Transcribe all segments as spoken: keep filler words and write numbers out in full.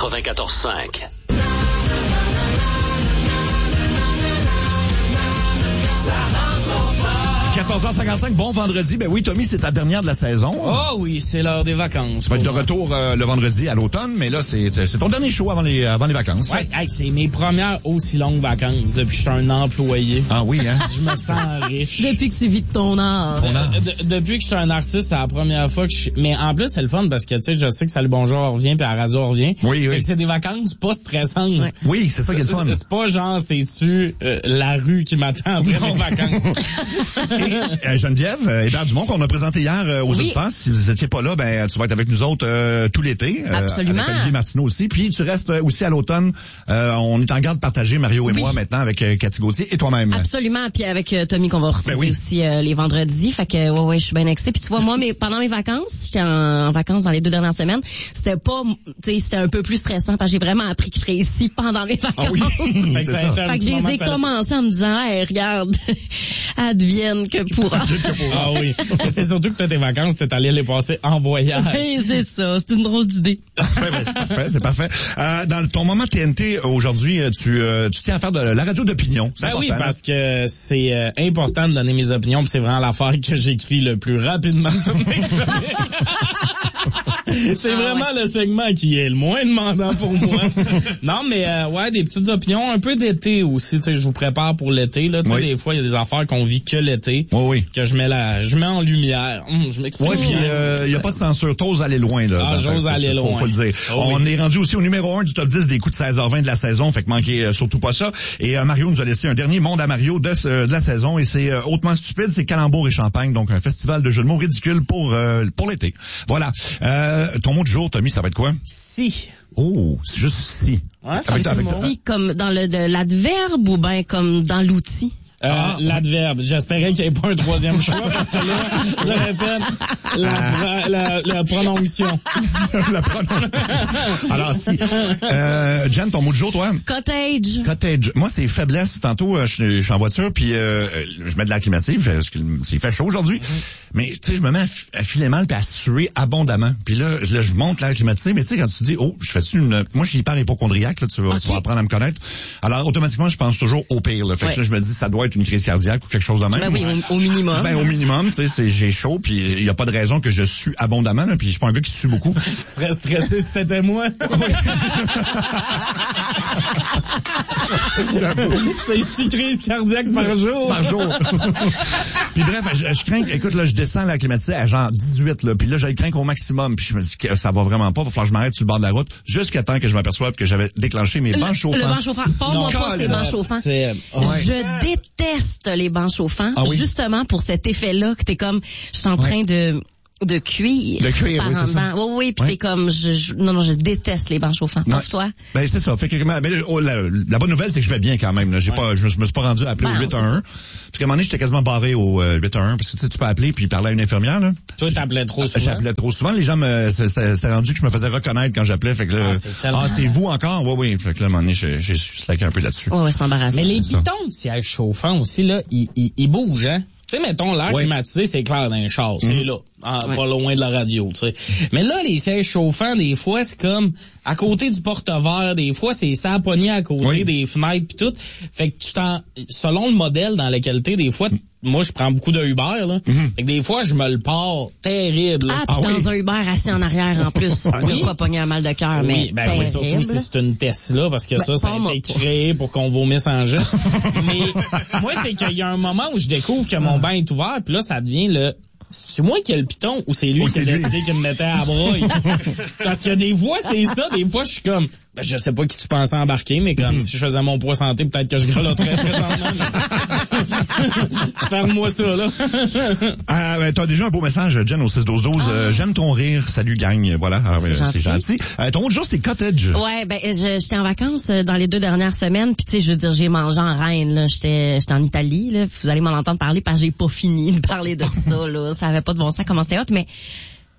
quatre-vingt-quatorze cinq. quatorze heures cinquante-cinq, bon vendredi. Ben oui, Tommy, c'est ta dernière de la saison. Oh oui, c'est l'heure des vacances. Tu vas être de retour euh, le vendredi à l'automne, mais là, c'est, c'est ton dernier show avant les, avant les vacances. Ouais, hey, c'est mes premières aussi longues vacances depuis que je suis un employé. Ah oui, hein? Je me sens riche. Depuis que tu vis de ton art. Ton art. De, depuis que je suis un artiste, c'est la première fois que je suis... Mais en plus, c'est le fun parce que, tu sais, je sais que Salut Bonjour revient puis à la radio revient. Oui, oui. Fait que c'est des vacances pas stressantes. Ouais. Oui, c'est ça qui est le fun. C'est, c'est pas genre, c'est-tu euh, la rue qui m'attend après mes vacances. Et, euh, Geneviève, euh, Hébert Dumont, qu'on a présenté hier euh, aux Oui. auditeurs. Si vous n'étiez pas là, ben tu vas être avec nous autres euh, tout l'été. Euh, Absolument. Avec Olivier Martineau aussi. Puis tu restes euh, aussi à l'automne. Euh, on est en garde partagée, Mario et Oui. moi, maintenant, avec euh, Cathy Gauthier et toi-même. Absolument, puis avec euh, Tommy qu'on va retrouver Ben oui. aussi euh, les vendredis. Fait que ouais ouais, je suis bien excitée. Puis tu vois moi, mes, pendant mes vacances, j'étais en, en vacances dans les deux dernières semaines. C'était pas, tu sais, c'était un peu plus stressant parce que j'ai vraiment appris que je serais ici pendant mes vacances. Ah oui, Fait que c'est ça a ça. été un Fait que petit je moment les ai de célébration. commencé en me disant, hey, regarde, advienne que pourra. Ah oui. Mais c'est surtout que t'as tes vacances, t'es allé les passer en voyage. Oui, c'est ça. C'est une drôle d'idée. Parfait, ben, c'est parfait, c'est parfait. Euh, dans ton moment T N T aujourd'hui, euh, tu, euh, tu tiens à faire de la radio d'opinion. C'est Ben oui, important, parce que c'est euh, important de donner mes opinions, puis c'est vraiment l'affaire que j'écris le plus rapidement de toutes mes chroniques. C'est Ah vraiment le segment qui est le moins demandant pour moi. Non, mais euh, ouais, des petites opinions, un peu d'été aussi. Tu sais, je vous prépare pour l'été. Là, tu sais, Oui. des fois, il y a des affaires qu'on vit que l'été, Oui, oui. que je mets la, je mets en lumière. Hum, je m'explique. Ouais, puis il euh, y a pas de censure. T'oses aller loin, là. Ah, dans- j'ose faut- aller faut- loin. Faut le dire. Oh, On oui. est rendu aussi au numéro un du top dix des coups de seize heures vingt de la saison, fait que manquez euh, surtout pas ça. Et euh, Mario nous a laissé un dernier monde à Mario de, ce- de la saison, et c'est euh, hautement stupide, c'est Calembour et Champagne, donc un festival de jeux de mots ridicules pour euh, pour l'été. Voilà. Euh, ton mot du jour, Tommy, ça va être quoi? Si. Oh, c'est juste si. Ouais, Avec, c'est avec, bon. Si, comme dans le de l'adverbe ou bien comme dans l'outil? Euh, Ah. l'adverbe. J'espérais qu'il n'y ait pas un troisième choix parce que là, j'aurais fait la, la, la prononciation. la pronom- Alors si. Euh, Jen, ton mot du jour, toi? Cottage. Cottage. Moi, c'est faiblesse. Tantôt, euh, je, suis- je suis en voiture, puis euh, je mets de la climative, parce que c'est fait chaud aujourd'hui. Mm-hmm. Mais tu sais, je me mets à, f- à filer mal puis à suer abondamment. Puis là, je, là, je monte l'air climatisé, mais tu sais, quand tu te dis, oh, je fais une... Moi, je suis hyper hypochondriaque, là, tu vas, Okay. tu vas apprendre à me connaître. Alors, automatiquement, je pense toujours au pire. Là. Fait Ouais. que là, je me dis, ça doit être une crise cardiaque ou quelque chose de même. Ben oui, au, au minimum. Ben, au minimum, tu sais, c'est- j'ai chaud, puis il y a pas de raison que je sue abondamment, là, puis je suis pas un gars qui sue beaucoup. Tu serais stressé si c'était moi. C'est six crises cardiaques par jour. Par jour. Puis bref, je, je crains, écoute, là, je descends la climatisée à genre dix-huit, là, puis là, je le crains au maximum, puis je me dis que ça va vraiment pas, il va falloir que je m'arrête sur le bord de la route, jusqu'à temps que je m'aperçoive que j'avais déclenché mes bancs chauffants. Le banc chauffant. Parle-moi Non, pas ces bancs chauffants. C'est... Ouais. Je déteste les bancs chauffants, Ah oui? justement pour cet effet-là que t'es comme, je suis en train de de cuire. De cuire, par oui, en c'est ça. dedans. Oui, oui, puis Ouais. t'es comme, je, je, non, non, je déteste les bancs chauffants. Non, Pour toi? Ben c'est ça. Fait que mais, oh, la, la bonne nouvelle, c'est que je vais bien quand même. Là. J'ai Ouais. pas, je me, je me suis pas rendu à appeler Ben, au huit un un. Parce qu'à un moment donné, j'étais quasiment barré au euh, huit un un, parce que tu sais, tu peux appeler puis parler à une infirmière. Là. Toi, t'appelais trop souvent. J'appelais trop souvent. Les gens me, c'est, c'est, c'est rendu que je me faisais reconnaître quand j'appelais. Fait que là, Ah, c'est tellement- ah, c'est vous encore? Oui, oui. Fait que là, à un moment donné, j'ai, j'ai slacké un peu là-dessus. Oh, ouais, c'est embarrassant. Mais les ça. pitons de siège chauffant aussi, là, ils, ils, ils bougent, hein? Tu sais, mettons, l'air Ouais. climatisé, c'est clair dans les chars, c'est là, en- Ouais. pas loin de la radio, tu sais. Mais là, les sièges chauffants, des fois, c'est comme à côté du porte-verre, des fois, c'est ça pogné à côté Oui. des fenêtres pis tout. Fait que tu t'en, selon le modèle dans lequel t'es, des fois, moi, je prends beaucoup de Uber, là. Mm-hmm. Fait que des fois, je me le pars terrible, là. Ah, puis Ah dans oui? un Uber assis en arrière en plus. On oui? peut pas pogner un mal de cœur, mais Oui, ben oui, surtout terrible. si c'est une Tesla, parce que Ben, ça, ça a parle-moi été pas. créé pour qu'on vomisse en geste. Mais moi, c'est qu'il y a un moment où je découvre que mon bain est ouvert, puis là, ça devient le... C'est moi qui ai le piton ou c'est lui Oh, qui c'est a lui. décidé qu'il me mettait à la broye? Parce que des fois, c'est ça. Des fois, je suis comme... Ben, je sais pas qui tu pensais embarquer, mais comme si je faisais mon poids santé, peut-être que je grelotterais présentement. Ferme-moi ça, là. Ah, ben, t'as déjà un beau message, Jen, au six douze douze. Euh, j'aime ton rire. Salut, gang. Voilà. Alors, C'est euh, c'est gentil. gentil. Euh, ton autre jour, c'est Cottage. Ouais, ben je- j'étais en vacances euh, dans les deux dernières semaines, puis tu sais, je veux dire, j'ai mangé en reine là, j'étais j'étais en Italie là, vous allez m'en entendre parler parce que j'ai pas fini de parler de ça là, ça avait pas de bon sens comment c'était hot, mais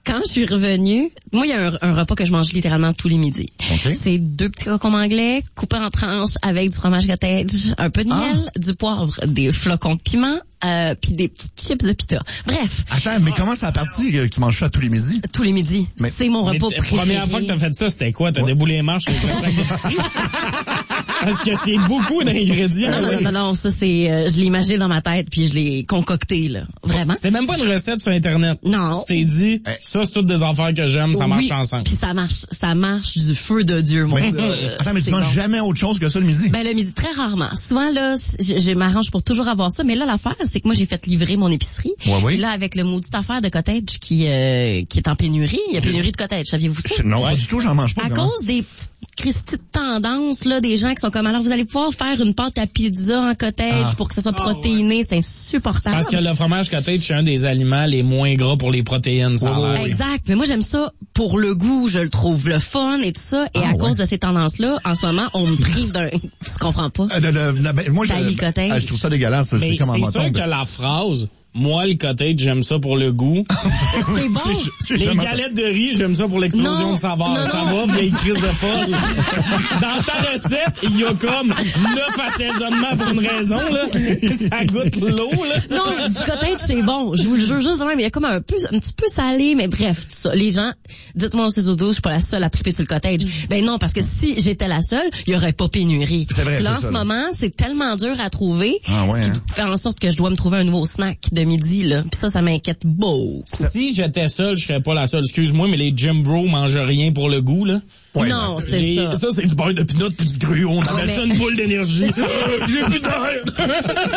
quand je suis revenue, moi, il y a un, un repas que je mange littéralement tous les midis. Okay. C'est deux petits concombres anglais coupés en tranches avec du fromage cottage, un peu de miel, ah. du poivre, des flocons de piment, euh, puis des petites chips de pita. Bref. Attends, mais comment ça a parti que tu manges ça tous les midis? Tous les midis. Mais, c'est mon repas mais préféré. La première fois que t'as fait ça, c'était quoi? T'as ouais. déboulé les marches avec le sac d'épicerie? Parce que c'est beaucoup d'ingrédients. Non, non, non, non, ça c'est, euh, je l'ai imaginé dans ma tête puis je l'ai concocté, là. Vraiment. C'est même pas une recette sur Internet. Non. Tu t'es dit, ça c'est toutes des affaires que j'aime, ça marche oui, ensemble. Puis ça marche, ça marche du feu de Dieu, moi. Euh, Attends, mais tu manges bon. jamais autre chose que ça le midi? Ben, le midi, très rarement. Souvent, là, je, je m'arrange pour toujours avoir ça, mais là, l'affaire, c'est que moi, j'ai fait livrer mon épicerie. Ouais, oui. Là, avec le maudit affaire de cottage qui, euh, qui est en pénurie, il y a pénurie de cottage, saviez-vous ça? Non, ouais. pas du tout, j'en mange pas. À comment? Cause des petites Christy de tendance, là, des gens qui sont comme, alors vous allez pouvoir faire une pâte à pizza en cottage ah. pour que ça soit protéiné, oh, ouais. c'est insupportable. Parce que le fromage cottage, c'est un des aliments les moins gras pour les protéines. Ça oh, oui. Exact. Mais moi, j'aime ça pour le goût, je le trouve le fun et tout ça. Et ah, à ouais. cause de ces tendances-là, en ce moment, on me prive d'un, tu comprends pas? Euh, de, de, de, ben, moi, je, ben, je trouve ça dégueulasse. C'est, c'est comme c'est en sûr tombe. que la phrase, moi, le cottage, j'aime ça pour le goût. C'est bon. C'est, c'est les galettes de riz, j'aime ça pour l'explosion non, de saveur. Non, ça non. va, vieille crise de folle. Dans ta recette, il y a comme neuf assaisonnements pour une raison, là. Ça goûte l'eau, là. Non, du cottage, c'est bon. Je vous le jure juste de même. Il y a comme un peu, un petit peu salé, mais bref, tout ça. Les gens, dites-moi au six au douze, je suis pas la seule à triper sur le cottage. Ben non, parce que si j'étais la seule, il y aurait pas pénurie. C'est vrai, là, c'est en ça, ce là. moment, c'est tellement dur à trouver. Ah ouais, ce qui hein? fait en sorte que je dois me trouver un nouveau snack de midi, là. Puis ça, ça m'inquiète beaucoup. Si j'étais seule, je serais pas la seule. Excuse-moi, mais les gym bros mangent rien pour le goût, là. Ouais, non, c'est les, ça. Ça, c'est du beurre de pinot puis du gruau. On appelle mais... ça une boule d'énergie. J'ai plus d'air.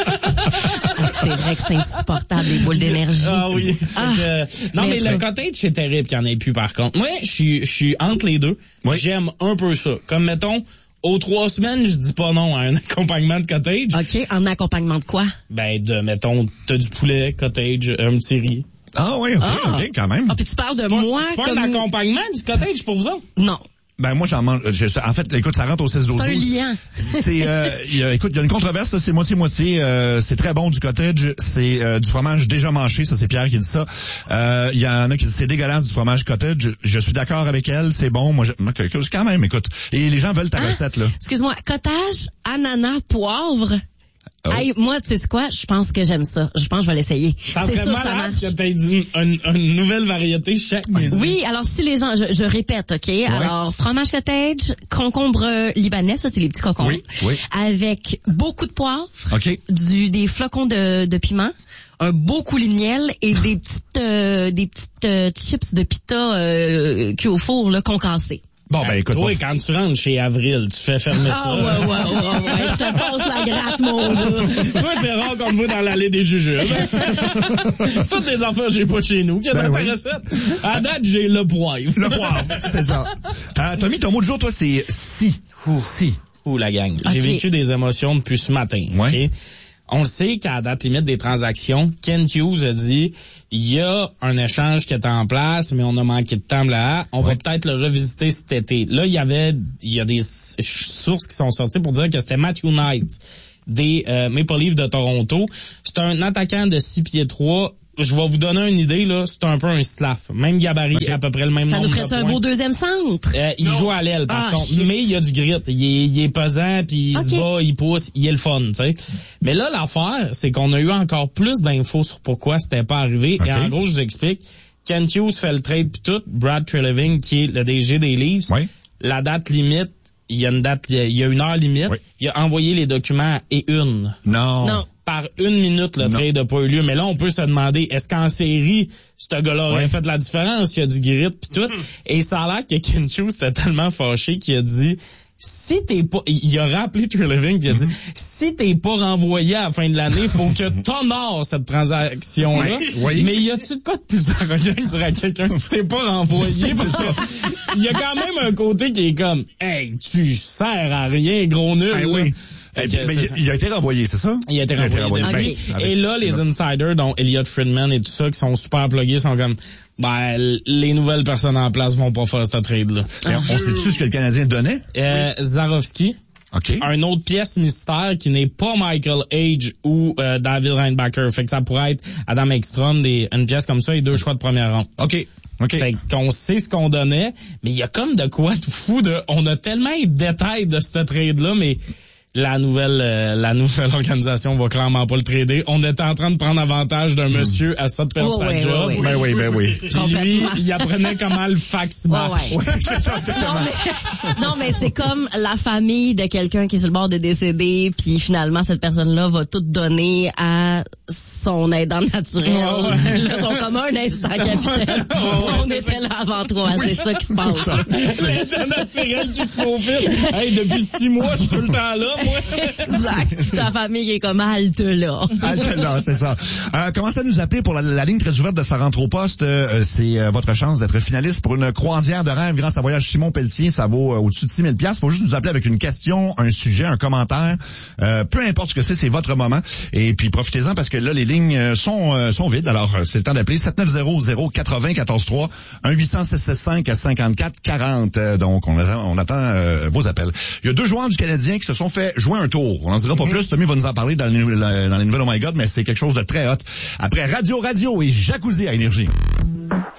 C'est vrai que c'est insupportable, les boules d'énergie. Ah oui. Ah, euh, non, mais, mais le cottage, c'est terrible qu'il n'y en ait plus, par contre. Moi, je suis, je suis entre les deux. Oui. J'aime un peu ça. Comme, mettons, aux trois semaines, je dis pas non à un accompagnement de cottage. OK. En accompagnement de quoi? Ben, de, mettons, t'as du poulet, cottage, un petit riz. Ah oui, OK, ah. OK, quand même. Ah, puis tu parles de c'est moi pas, c'est comme... pas un accompagnement du cottage pour vous autres? Non. Ben moi j'en mange. Je, en fait, écoute, ça rentre au seize douze. C'est un lien. C'est, euh, y a, écoute, il y a une controverse. Ça, c'est moitié moitié. Euh, c'est très bon du cottage. C'est euh, du fromage déjà mâché. Ça, c'est Pierre qui dit ça. Il euh, y en a qui disent c'est dégueulasse du fromage cottage. Je, je suis d'accord avec elle. C'est bon. Moi, je, moi, quand même, écoute. Et les gens veulent ta ah, recette là. Excuse-moi, cottage, ananas, poivre. Oh. Hey, moi, tu sais quoi? Je pense que j'aime ça. Je pense que je vais l'essayer. Ça c'est serait sûr, malade ça marche. que t'aies une, une, une nouvelle variété chaque midi. Oui, alors si les gens, je, je répète, OK? Ouais. Alors, fromage cottage, concombre libanais, ça c'est les petits concombres. Oui, oui. Avec beaucoup de poivre. OK. Du, des flocons de, de piment. Un beau coulis de miel et des petites, euh, des petites euh, chips de pita euh, cuits au four, là, concassées. Bon, ben, écoute. Toi, quand tu rentres chez Avril, tu fais fermer ah, ça. Ah, ouais, ouais, ouais, ouais. Je te passe la gratte, mon gars. Toi, c'est rare qu'on me voit dans l'allée des jujubes. C'est toutes des affaires que j'ai pas chez nous. Qui est ben dans oui. ta recette? À date, j'ai le poivre. Le poivre, c'est ça. Euh, Tommy, ton mot du jour, toi, c'est si. Ouh. Si. Ouh, la gang. Okay. J'ai vécu des émotions depuis ce matin. Ouais. Okay? On le sait qu'à la date limite des transactions, Kent Hughes a dit, il y a un échange qui est en place, mais on a manqué de temps là. On ouais. va peut-être le revisiter cet été. Là, il y avait, il y a des sources qui sont sorties pour dire que c'était Matthew Knight des euh, Maple Leafs de Toronto. C'est un attaquant de six pieds trois. Je vais vous donner une idée, là. C'est un peu un slaff. Même gabarit, okay. à peu près le même ça nombre de nous ferait un beau deuxième centre? Euh, il non. joue à l'aile, par ah, contre. shit. Mais il y a du grit. Il est, il est pesant, puis il okay. se bat, il pousse, il est le fun, tu sais. Mais là, l'affaire, c'est qu'on a eu encore plus d'infos sur pourquoi c'était pas arrivé. Okay. Et en gros, je vous explique. Kent Hughes fait le trade pis tout. Brad Treliving, qui est le D G des Leafs. Oui. La date limite, il y a une date, il y a une heure limite. Oui. Il a envoyé les documents et une. Non. Non. Par une minute, le trade n'a pas eu lieu. Mais là, on peut se demander, est-ce qu'en série, ce gars-là aurait ouais. fait la différence? Il y a du grit pis tout. Mm-hmm. Et ça a l'air que Kent Hughes était tellement fâché qu'il a dit, si t'es pas, il a rappelé Treliving pis il a dit, mm-hmm. si t'es pas renvoyé à la fin de l'année, faut que t'honores cette transaction-là. Oui. Oui. Mais y a-tu de quoi de plus arrogant que dire à quelqu'un si t'es pas renvoyé? Parce que il y a quand même un côté qui est comme, hey, tu sers à rien, gros nul. Ben oui. Fait que, mais il, il a été renvoyé, c'est ça? Il a été renvoyé. Il a été renvoyé. Okay. Et et là, les insiders, dont Elliot Friedman et tout ça, qui sont super plugués, sont comme, ben, les nouvelles personnes en place vont pas faire cette trade-là. Ah. On sait-tu ce que le Canadien donnait? Euh, oui. Zarovski. Okay. Un autre pièce mystère qui n'est pas Michael Age ou euh, David Reinbacher. Fait que ça pourrait être Adam Ekstrom, des, une pièce comme ça et deux choix de première ronde. OK. Okay. Fait qu'on sait ce qu'on donnait, mais il y a comme de quoi tout fou de, on a tellement les détails de ce trade-là, mais la nouvelle euh, la nouvelle organisation va clairement pas le trader. On était en train de prendre avantage d'un monsieur à ça de perdre Oh, sa ouais, job. ouais, ouais. Ben oui, ben oui. Puis lui, il apprenait comment le fax marche. Ouais, ouais. Ouais, c'est ça, exactement. Non mais, non, mais c'est comme la famille de quelqu'un qui est sur le bord de décéder, puis finalement, cette personne-là va tout donner à son aidant naturel. Ouais, ouais. Là, ils sont comme un instant capitaine. Ouais, ouais, On c'est était ça. là avant toi, c'est ça qui se passe. C'est naturel qui se profile. Hey, depuis six mois, je suis tout le temps là, moi. Exact. Toute ta famille est comme halte là. Halte là, c'est ça. Euh, commencez à nous appeler pour la, la ligne très ouverte de Ça rentre au poste. Euh, c'est euh, votre chance d'être finaliste pour une croisière de rêve grâce à Voyage Simon Pelletier. Ça vaut euh, au-dessus de six mille dollars. Il faut juste nous appeler avec une question, un sujet, un commentaire. Euh, peu importe ce que c'est, c'est votre moment. Et puis profitez-en parce que là, les lignes sont euh, sont vides. Alors, c'est le temps d'appeler sept neuf zéro zéro quatre-vingts quatorze trois, un huit cents six cent soixante-cinq cinquante-quatre quarante. Euh, donc, on attend, on attend euh, vos appels. Il y a deux joueurs du Canadien qui se sont fait jouer un tour. On n'en dira pas plus. Tommy va nous en parler dans les, dans les nouvelles Oh My God, mais c'est quelque chose de très hot. Après Radio Radio et Jacuzzi à Énergie.